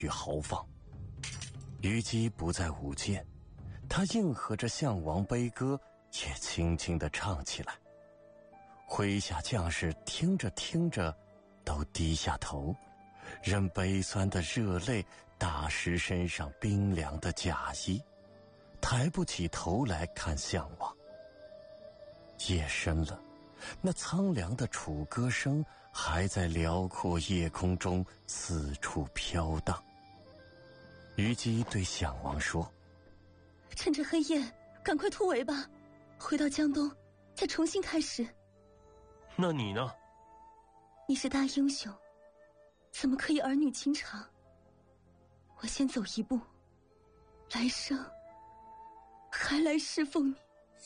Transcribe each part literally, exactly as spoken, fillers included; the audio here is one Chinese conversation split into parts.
与豪放。虞姬不再舞剑，他应和着项王悲歌，也轻轻地唱起来。麾下将士听着听着都低下头，任悲酸的热泪打湿身上冰凉的甲衣，抬不起头来看项王。夜深了，那苍凉的楚歌声还在辽阔夜空中四处飘荡。虞姬对项王说： 趁着黑夜赶快突围吧，回到江东再重新开始。 那你呢？ 你是大英雄，怎么可以儿女情长？我先走一步，来生还来侍奉你。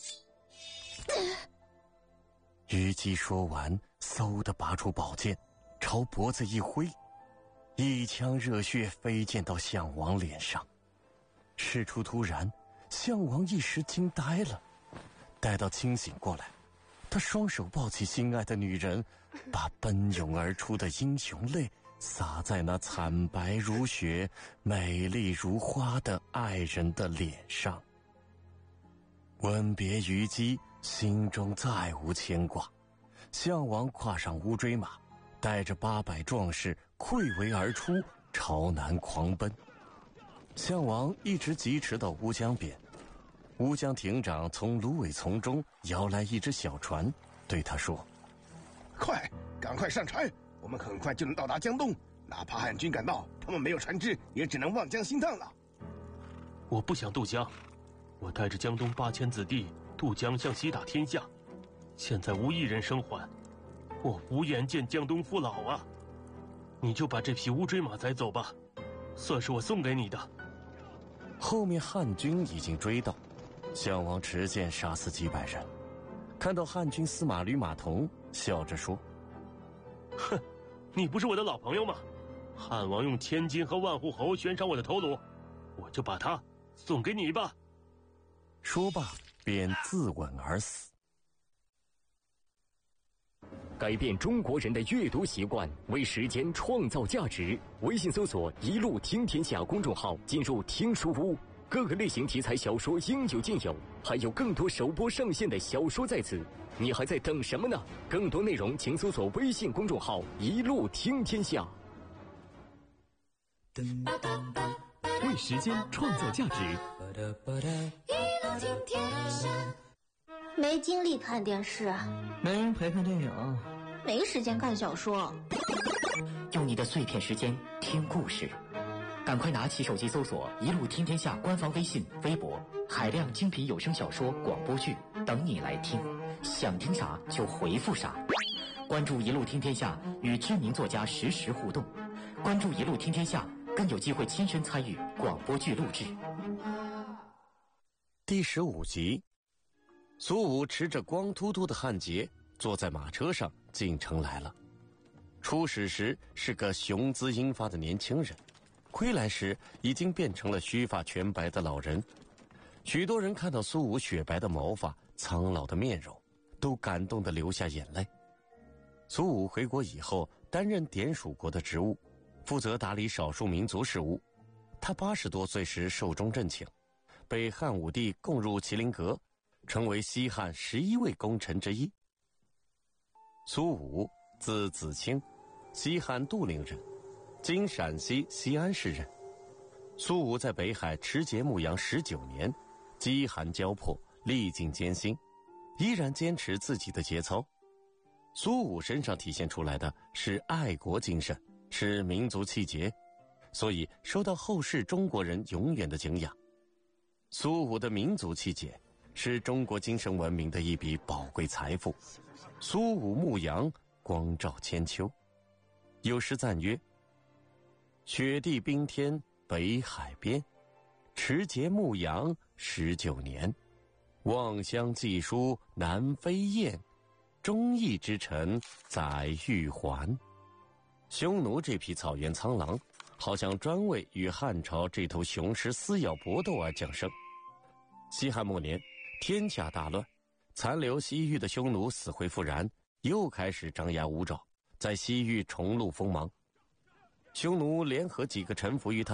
虞姬说完，嗖地拔出宝剑，朝脖子一挥，一腔热血飞溅到项王脸上。事出突然，项王一时惊呆了，待到清醒过来，他双手抱起心爱的女人，把奔涌而出的英雄泪洒在那惨白如雪、美丽如花的爱人的脸上。吻别虞姬，心中再无牵挂。项王跨上乌骓马，带着八百壮士溃围而出，朝南狂奔。项王一直疾驰到乌江边，乌江亭长从芦苇丛中摇来一只小船，对他说： 快，赶快上船，我们很快就能到达江东，哪怕汉军赶到，他们没有船只，也只能望江兴叹了。 我不想渡江，我带着江东八千子弟渡江向西打天下，现在无一人生还，我无颜见江东父老啊！你就把这匹乌骓马载走吧，算是我送给你的。 后面汉军已经追到，项王持剑杀死几百人，看到汉军司马吕马童，笑着说： 哼，你不是我的老朋友吗？汉王用千金和万户侯悬赏我的头颅，我就把它送给你吧。 说罢便自刎而死。 改变中国人的阅读习惯，为时间创造价值。微信搜索“一路听天下”公众号，进入听书屋，各个类型题材小说应有尽有，还有更多首播上线的小说在此，你还在等什么呢？更多内容请搜索微信公众号“一路听天下”。为时间创造价值。 一路听天下。没精力看电视， 没人陪看电影， 没时间看小说， 用你的碎片时间听故事，赶快拿起手机搜索“一路听天下”官方微信、微博，海量精品有声小说、广播剧等你来听，想听啥就回复啥。关注“一路听天下”，与知名作家实时互动。关注“一路听天下”，更有机会亲身参与广播剧录制。 第十五集，苏武持着光秃秃的汉节，坐在马车上进城来了。出使时是个雄姿英发的年轻人，归来时已经变成了须发全白的老人。许多人看到苏武雪白的毛发、苍老的面容，都感动得流下眼泪。苏武回国以后，担任典属国的职务，负责打理少数民族事务。他八十多岁时寿终正寝，被汉武帝供入麒麟阁，成为西汉十一位功臣之一。苏武字子清，西汉杜陵人，今陕西西安市人。苏武在北海持节牧羊十九年，饥寒交迫，历尽艰辛，依然坚持自己的节操。苏武身上体现出来的是爱国精神，是民族气节，所以受到后世中国人永远的敬仰。苏武的民族气节是中国精神文明的一笔宝贵财富。苏武牧羊，光照千秋。有诗赞曰：雪地冰天北海边，持节牧羊十九年，望乡寄书南飞雁，忠义之臣载誉还。匈奴这匹草原苍狼，好像专为与汉朝这头雄狮撕咬搏斗而降生。西汉末年，天下大乱，残留西域的匈奴死灰复燃，又开始张牙舞爪，在西域重露锋芒。匈奴联合几个臣服于他